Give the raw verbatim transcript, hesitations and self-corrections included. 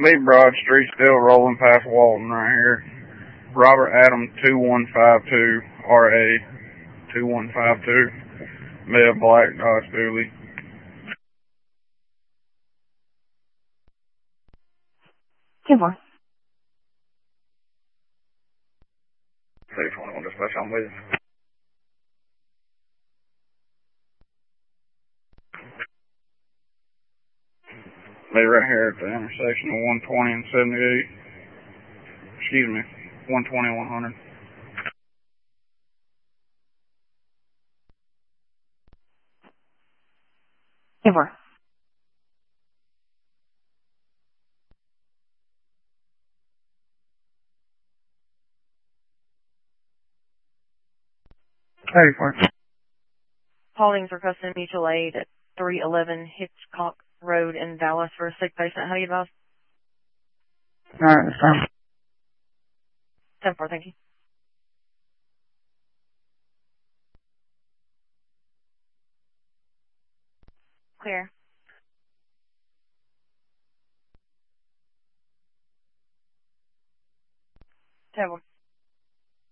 Lee Broad Street, still rolling past Walton right here. Robert Adam two one five two, R A two one five two, Mid Black Dodge Dooley. Two more. six one one dispatch, I'm with you. Lee right here at the intersection of one twenty and seventy-eight. Excuse me, one twenty and one hundred. Two more. Hey, for Paulding's requesting mutual aid at three eleven Hitchcock Road in Dallas for a sick patient. How do you advise? Alright, it's fine. ten four, thank you. Clear. Table.